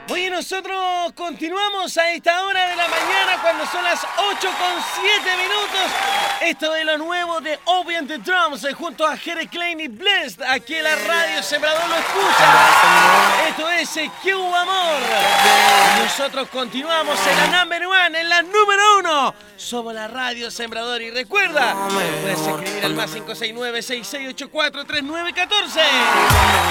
Oye, nosotros continuamos a esta hora de la mañana cuando son las 8:07. Esto es lo nuevo de Obi and the Drums junto a Jere Klein y Blessed. Aquí en la radio Sembrador lo escucha. Esto es Q Amor. Nosotros continuamos en la number one, en la número 1. Somos la radio Sembrador y recuerda, puedes escribir al +569-6684-3914.